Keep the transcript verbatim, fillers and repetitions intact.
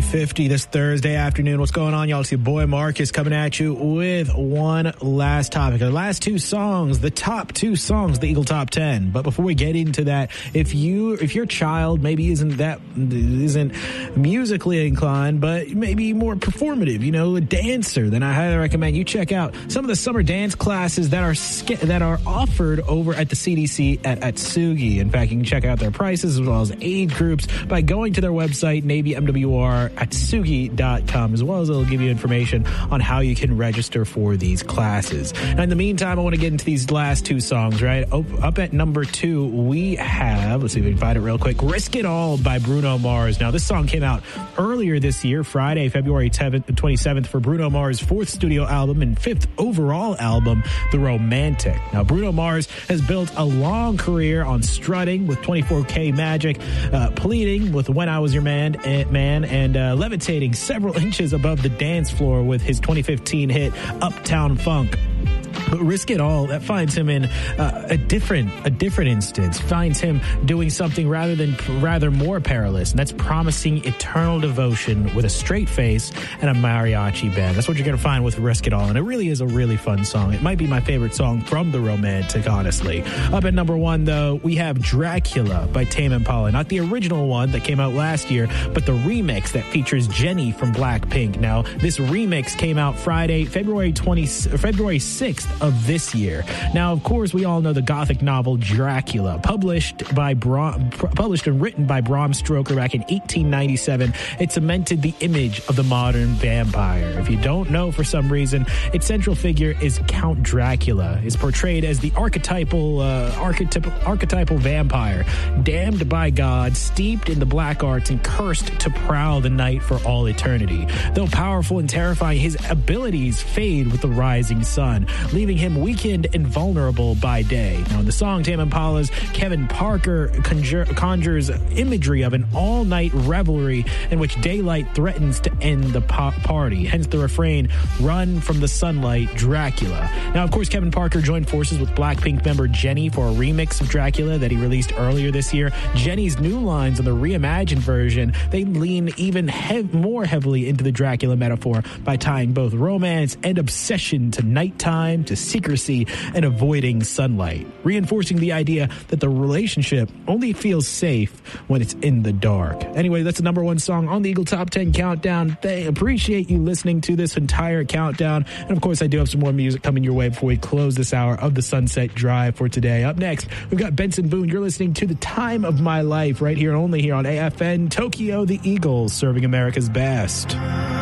fifty this Thursday afternoon. What's going on, y'all? It's your boy Marcus coming at you with one last topic. The last two songs, the top two songs, the Eagle Top ten. But before we get into that, if you, if your child maybe isn't that, isn't musically inclined, but maybe more performative, you know, a dancer, then I highly recommend you check out some of the summer dance classes that are that are offered over at the C D C at Atsugi. In fact, you can check out their prices as well as age groups by going to their website, Navy M W R Atsugi dot com, as well as it'll give you information on how you can register for these classes. Now, in the meantime, I want to get into these last two songs, right? Up, up at number two, we have, let's see if we can find it real quick, Risk It All by Bruno Mars. Now, this song came out earlier this year, Friday, February twenty-seventh, for Bruno Mars' fourth studio album and fifth overall album, The Romantic. Now, Bruno Mars has built a long career on strutting with twenty-four K Magic, uh, pleading with When I Was Your Man, uh, man and uh, levitating several inches above the dance floor with his twenty fifteen hit Uptown Funk. But Risk It All, that finds him in uh, a different a different instance, finds him doing something rather than rather more perilous, and that's promising eternal devotion with a straight face and a mariachi band. That's what you're going to find with Risk It All, and it really is a really fun song. It might be my favorite song from The Romantic, honestly. Up at number one, though, we have Dracula by Tame Impala. Not the original one that came out last year, but the remix that features Jenny from Blackpink. Now, this remix came out Friday, February twentieth, February sixth of this year. Now, of course, we all know the gothic novel Dracula, published by Bram, published and written by Bram Stoker back in eighteen ninety-seven. It cemented the image of the modern vampire. If you don't know for some reason, its central figure is Count Dracula. Is portrayed as the archetypal uh, archetypal archetypal vampire, damned by God, steeped in the black arts, and cursed to prowl the night for all eternity. Though powerful and terrifying, his abilities fade with the rising sun, leaving him weakened and vulnerable by day. Now, in the song, Tame Impala's Kevin Parker conjure, conjures imagery of an all-night revelry in which daylight threatens to end the po- party. Hence the refrain, "Run from the sunlight, Dracula." Now, of course, Kevin Parker joined forces with Blackpink member Jenny for a remix of Dracula that he released earlier this year. Jenny's new lines on the reimagined version, they lean even hev- more heavily into the Dracula metaphor by tying both romance and obsession to nighttime, to secrecy, and avoiding sunlight, reinforcing the idea that the relationship only feels safe when it's in the dark. Anyway, that's the number one song on the Eagle Top ten Countdown. They appreciate you listening to this entire countdown. And of course, I do have some more music coming your way before we close this hour of the Sunset Drive for today. Up next, we've got Benson Boone. You're listening to The Time of My Life right here and only here on A F N Tokyo, the Eagles, serving America's best.